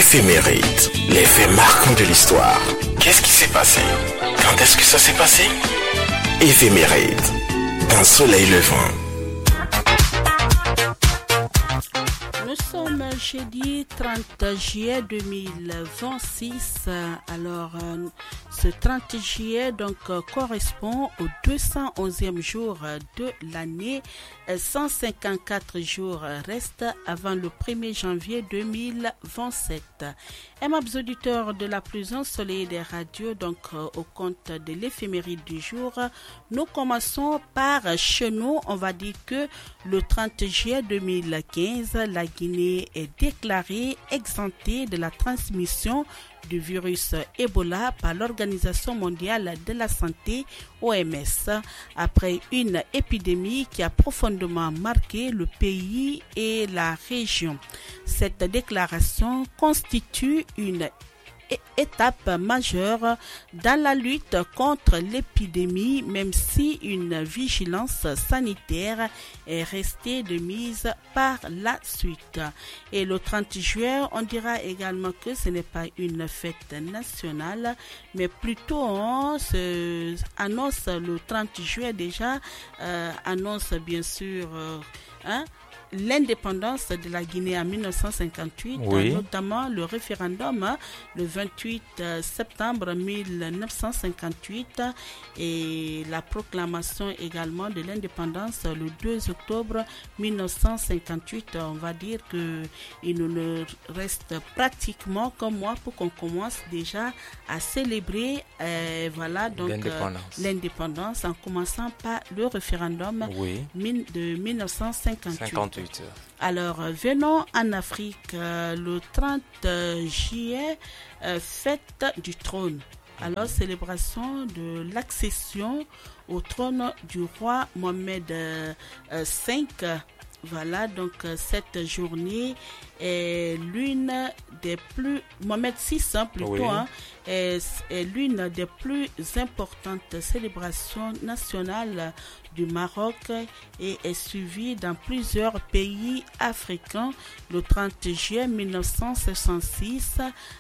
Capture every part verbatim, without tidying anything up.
Éphéméride, les faits marquants de l'histoire. Qu'est-ce qui s'est passé? Quand est-ce que ça s'est passé? Éphéméride, d'un soleil levant. Nous sommes jeudi trente juillet deux mille vingt-six. Alors, euh, ce trente juillet donc, euh, correspond au deux cent onzième jour de l'année. cent cinquante-quatre jours restent avant le premier janvier deux mille vingt-sept. Aimables auditeurs de la plus ensoleillée des radios, donc euh, au compte de l'éphéméride du jour, nous commençons par chez nous. On va dire que le trente juillet deux mille quinze, la Guinée est déclarée exemptée de la transmission du virus Ebola par l'Organisation mondiale de la santé O M S après une épidémie qui a profondément marqué le pays et la région. Cette déclaration constitue une étape majeure dans la lutte contre l'épidémie, même si une vigilance sanitaire est restée de mise par la suite. Et le trente juillet, on dira également que ce n'est pas une fête nationale, mais plutôt on se annonce le trente juillet déjà, euh, annonce bien sûr euh, hein, l'indépendance de la Guinée en mille neuf cent cinquante-huit, oui. Notamment le référendum hein, le vingt-huit septembre mille neuf cent cinquante-huit et la proclamation également de l'indépendance le deux octobre mille neuf cent cinquante-huit. On va dire qu'il nous reste pratiquement comme moi pour qu'on commence déjà à célébrer euh, voilà, donc, l'indépendance. Euh, l'indépendance en commençant par le référendum oui. de mille neuf cent cinquante-huit. cinquante-huit. Alors, venons en Afrique, euh, le trente juillet, euh, fête du trône. Alors, célébration de l'accession au trône du roi Mohamed euh, cinq. Voilà, donc cette journée est l'une des plus, Mohamed six hein, plutôt, oui. hein, est, est l'une des plus importantes célébrations nationales du Maroc et est suivie dans plusieurs pays africains. Le trente juillet mille neuf cent soixante-six,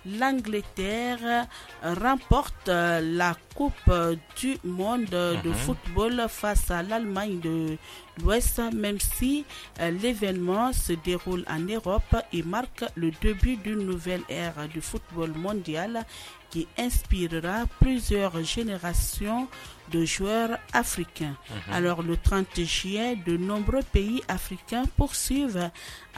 l'Angleterre remporte la Coupe du monde mm-hmm. de football face à l'Allemagne de l'Ouest, même si euh, l'événement se déroule en Europe et marque le début d'une nouvelle ère du football mondial qui inspirera plusieurs générations de joueurs africains. Mmh. Alors le trente juillet, de nombreux pays africains poursuivent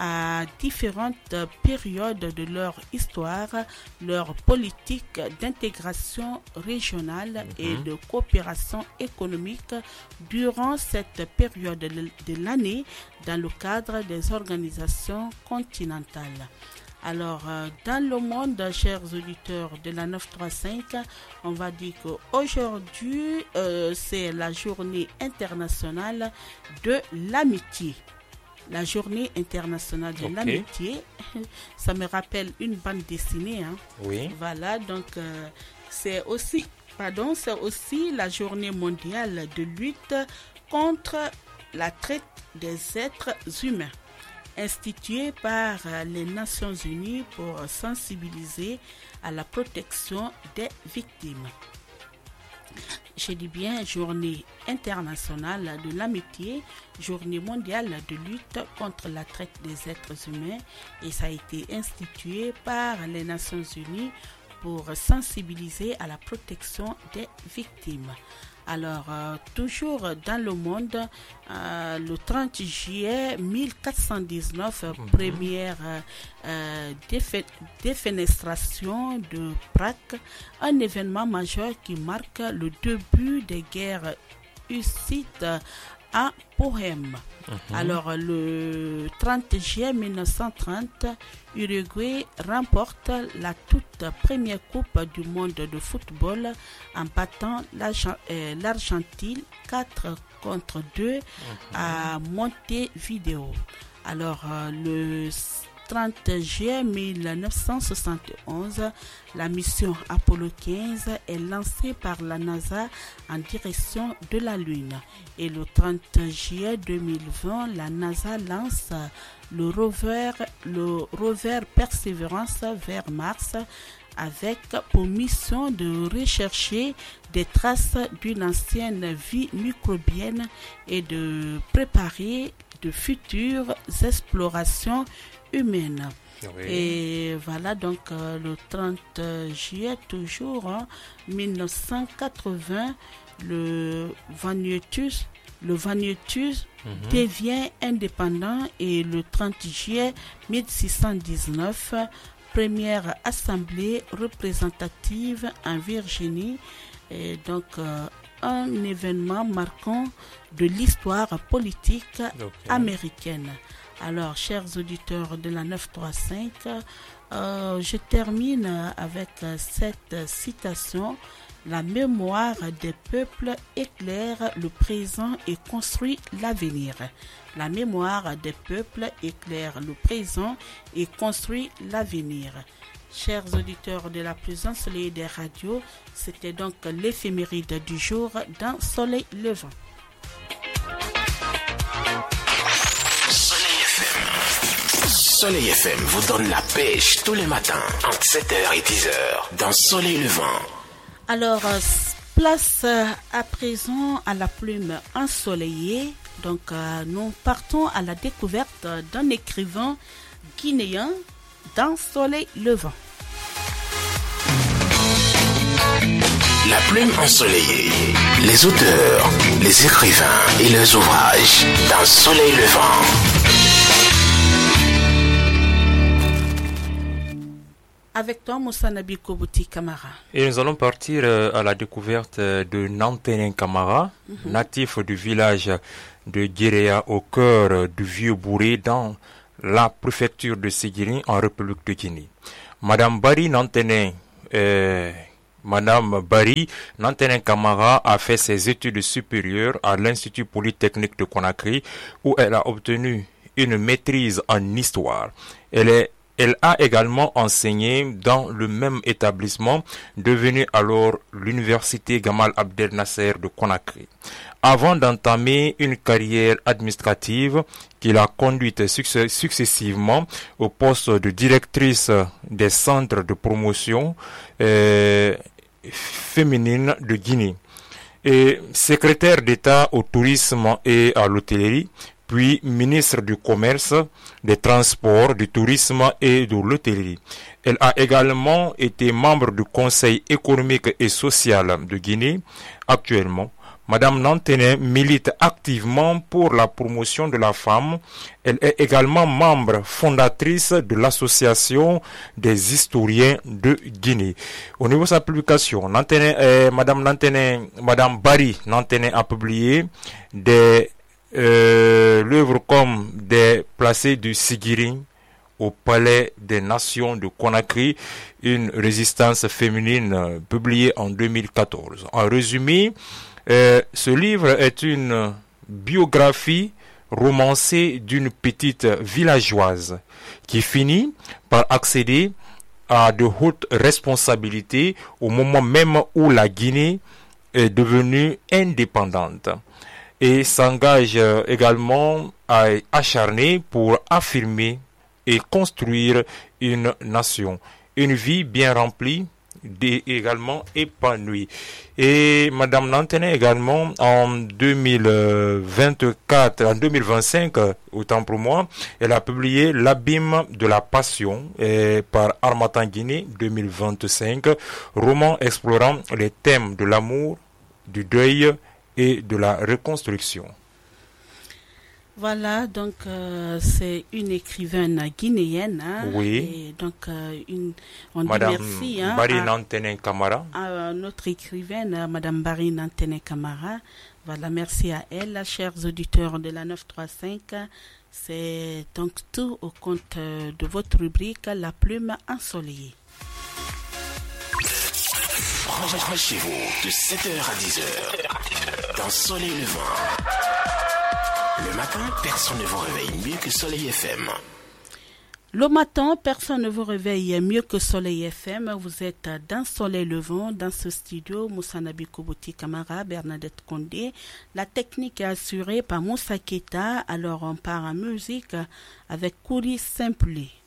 à différentes périodes de leur histoire leur politique d'intégration régionale mmh. et de coopération économique durant cette période de l'année dans le cadre des organisations continentales. Alors, euh, dans le monde, chers auditeurs de la neuf cent trente-cinq, on va dire qu'aujourd'hui, euh, c'est la journée internationale de l'amitié. La journée internationale de okay. l'amitié, ça me rappelle une bande dessinée. Hein. Oui. Voilà, donc euh, c'est aussi, pardon, c'est aussi la journée mondiale de lutte contre la traite des êtres humains, instituée par les Nations Unies pour sensibiliser à la protection des victimes. Je dis bien journée internationale de l'amitié, journée mondiale de lutte contre la traite des êtres humains, et ça a été institué par les Nations Unies pour sensibiliser à la protection des victimes. Alors, euh, toujours dans le monde, euh, le trente juillet mille quatre cent dix-neuf, mmh. première euh, défe- défenestration de Prague, un événement majeur qui marque le début des guerres hussites en Bohême. Mmh. Alors, le trente juillet mille neuf cent trente, Uruguay remporte la toute première Coupe du monde de football en battant euh, l'Argentine quatre contre deux mmh. à Montevideo. Alors, euh, le trente juillet mille neuf cent soixante et onze, la mission Apollo quinze est lancée par la NASA en direction de la Lune. Et le trente juillet deux mille vingt, la NASA lance le rover, le rover Perseverance vers Mars avec pour mission de rechercher des traces d'une ancienne vie microbienne et de préparer de futures explorations humaines. Oui. Et voilà donc euh, le trente juillet toujours hein, mille neuf cent quatre-vingts, le Vanuatu, le Vanuatu mm-hmm. devient indépendant et le trente juillet mille six cent dix-neuf, première assemblée représentative en Virginie, et donc euh, un événement marquant de l'histoire politique okay. américaine. Alors, chers auditeurs de la neuf cent trente-cinq, euh, je termine avec cette citation. La mémoire des peuples éclaire le présent et construit l'avenir. La mémoire des peuples éclaire le présent et construit l'avenir. Chers auditeurs de la plus ensoleillée des radios, c'était donc l'éphéméride du jour dans Soleil Levant. Soleil F M. Soleil F M vous donne la pêche tous les matins entre sept heures et dix heures dans Soleil Levant. Alors, place à présent à la plume ensoleillée. Donc, euh, nous partons à la découverte d'un écrivain guinéen dans Soleil Levant. La plume ensoleillée, les auteurs, les écrivains et leurs ouvrages dans Soleil Levant. Avec toi, Moussa Nabi Kobouti Kamara. Et nous allons partir à la découverte de Nantenin Kamara, mm-hmm. natif du village de Guéréa au cœur du Vieux-Bouré dans la préfecture de Séguiri en République de Guinée. Madame Bari Nantenin, euh, Madame Bari Nantenin Kamara a fait ses études supérieures à l'Institut Polytechnique de Conakry où elle a obtenu une maîtrise en histoire. Elle est Elle a également enseigné dans le même établissement, devenu alors l'université Gamal Abdel Nasser de Conakry. Avant d'entamer une carrière administrative qui l'a conduite succ- successivement au poste de directrice des centres de promotion euh, féminine de Guinée et secrétaire d'État au tourisme et à l'hôtellerie, puis ministre du Commerce, des Transports, du Tourisme et de l'Hôtellerie. Elle a également été membre du Conseil économique et social de Guinée. Actuellement, Madame Nantenin milite activement pour la promotion de la femme. Elle est également membre fondatrice de l'Association des historiens de Guinée. Au niveau de sa publication, Nantenin, euh, Madame Nantenin, Madame Bari Nantenin a publié des Euh, l'œuvre comme des placés du Séguiri au Palais des Nations de Conakry, une résistance féminine euh, publiée en deux mille quatorze. En résumé, euh, ce livre est une biographie romancée d'une petite villageoise qui finit par accéder à de hautes responsabilités au moment même où la Guinée est devenue indépendante, et s'engage également à acharner pour affirmer et construire une nation, une vie bien remplie et également épanouie. Et Madame Nantenin également en deux mille vingt-quatre, en deux mille vingt-cinq, autant pour moi, elle a publié L'abîme de la passion et par Harmattan Guinée deux mille vingt-cinq, roman explorant les thèmes de l'amour, du deuil et de la reconstruction. Voilà, donc euh, c'est une écrivaine guinéenne. Hein, oui. Et donc, euh, une, on Madame dit merci hein, Bari à, Nantenin Kamara. à notre écrivaine, Madame Bari Nantenin Kamara. Voilà, merci à elle, chers auditeurs de la neuf cent trente-cinq. C'est donc tout au compte de votre rubrique La plume ensoleillée. Branchez-vous de sept heures à dix heures dans Soleil Levant. Le matin, personne ne vous réveille mieux que Soleil F M. Le matin, personne ne vous réveille mieux que Soleil F M. Vous êtes dans Soleil Levant, dans ce studio. Moussa Nabi Kobouti Kamara, Bernadette Condé. La technique est assurée par Moussa Keta. Alors on part en musique avec Kouri Simpli.